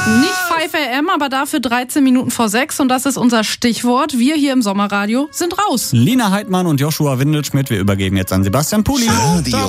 Nicht 5 AM, aber dafür 13 Minuten vor 6 und das ist unser Stichwort. Wir hier im Sommerradio sind raus. Lina Heidmann und Joshua Windelschmidt, wir übergeben jetzt an Sebastian Puli. Radio